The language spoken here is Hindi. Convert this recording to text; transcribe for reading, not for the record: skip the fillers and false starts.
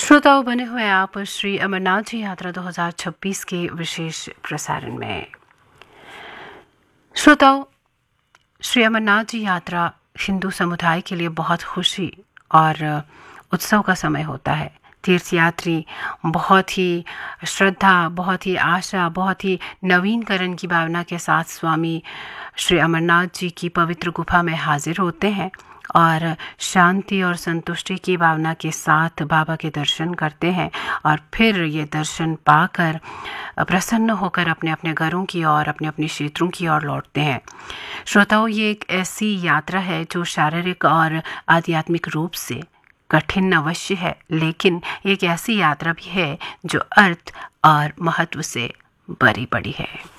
श्रोताओं, बने हुए आप श्री अमरनाथ जी यात्रा 2026 के विशेष प्रसारण में। श्रोताओं, श्री अमरनाथ जी यात्रा हिंदू समुदाय के लिए बहुत खुशी और उत्सव का समय होता है। तीर्थयात्री बहुत ही श्रद्धा, बहुत ही आशा, बहुत ही नवीनकरण की भावना के साथ स्वामी श्री अमरनाथ जी की पवित्र गुफा में हाजिर होते हैं और शांति और संतुष्टि की भावना के साथ बाबा के दर्शन करते हैं और फिर ये दर्शन पाकर प्रसन्न होकर अपने अपने घरों की ओर, अपने अपने क्षेत्रों की ओर लौटते हैं। श्रोताओं, ये एक ऐसी यात्रा है जो शारीरिक और आध्यात्मिक रूप से कठिन अवश्य है, लेकिन एक ऐसी यात्रा भी है जो अर्थ और महत्व से भरी पड़ी है।